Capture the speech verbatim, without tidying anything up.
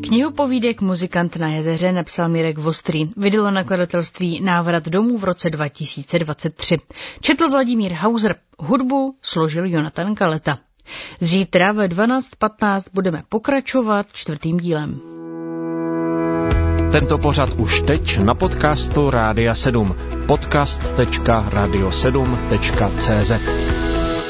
Knihu povídek Muzikant na jezeře napsal Mirek Vostrý. Vydalo nakladatelství Návrat domů v roce dva tisíce dvacet tři. Četl Vladimír Hauser. Hudbu složil Jonathan Kaleta. Zítra ve dvanáct patnáct budeme pokračovat čtvrtým dílem. Tento pořad už teď na podcastu Rádia sedm. podcast tečka radio sedm tečka cé zet